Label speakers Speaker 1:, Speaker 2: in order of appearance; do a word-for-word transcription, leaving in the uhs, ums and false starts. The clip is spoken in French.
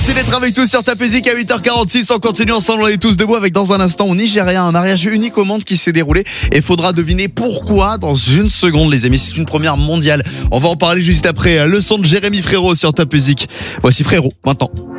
Speaker 1: C'est d'être avec tous sur Top Music à huit heures quarante-six. On continue ensemble, on est tous debout avec dans un instant au Nigeria un mariage unique au monde qui s'est déroulé et faudra deviner pourquoi dans une seconde les amis. C'est une première mondiale. On va en parler juste après le son de Jérémy Frérot sur Top Music. Voici Frérot maintenant.